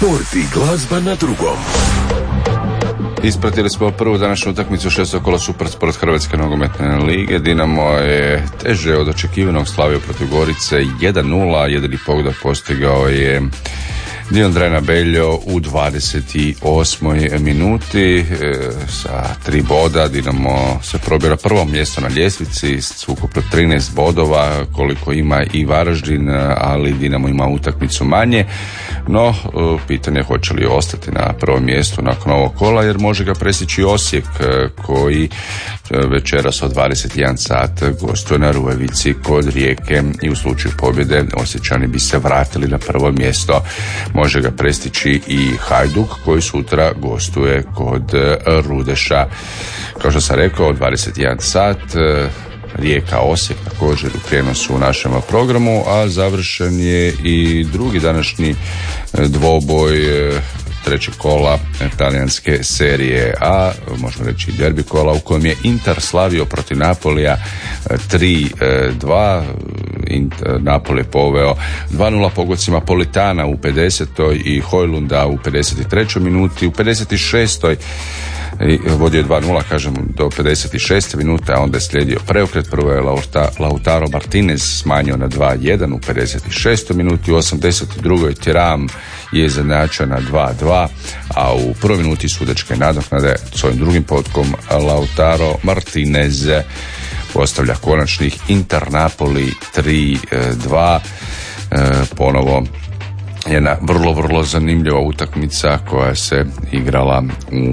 Sport i glazba na drugom. Ispratili smo prvu današnju utakmicu 6. kola Supersport Hrvatske nogometne lige. Dinamo je teže od očekivanog slavio protiv Gorice 1-0, jedini pogodak postigao je Diondrena Beljo u 28. minuti sa 3 boda. Dinamo se probio na prvo mjesto na ljestvici s ukupno 13 bodova koliko ima i Varaždin, ali Dinamo ima utakmicu manje. No, pitanje je hoće li ostati na prvom mjestu nakon ovog kola, jer može ga prestići Osijek koji večeras od 21 sat gostuje na Rujevici kod Rijeke i u slučaju pobjede Osječani bi se vratili na prvo mjesto. Može ga prestići i Hajduk koji sutra gostuje kod Rudeša. Kao što sam rekao, 21 sat Rijeka Osijek također u prijenosu u našem programu, a završen je i drugi današnji dvoboj trećeg kola talijanske serije A, možemo reći derbi kola, u kojem je Inter slavio protiv Napolija 3-2. Napoli je poveo 2-0 pogodcima Politana u 50. i Hojlunda u 53. minuti. U 56. vodio 2-0, kažem, do 56. minute, a onda je slijedio preokret. Prvo je Lautaro Martinez smanjio na 2-1 u 56. minuti. U 82. Thuram je izjednačio na 2-2, a u prvoj minuti sudačke nadoknade s ovim drugim potkom Lautaro Martinez postavlja konačnih. Inter Napoli 3-2. Ponovo jedna vrlo zanimljiva utakmica koja se igrala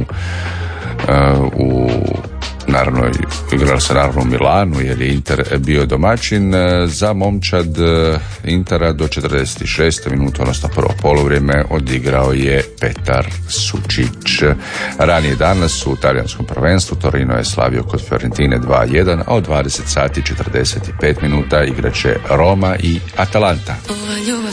igrala se naravno u Milanu, jer je Inter bio domaćin. Za momčad Intera do 46. minuta, odnosno prvo polovrijeme, odigrao je Petar Sučić. Ranije danas u talijanskom prvenstvu Torino je slavio kod Fiorentine 2-1, a od 20 sati 45 minuta igraće Roma i Atalanta.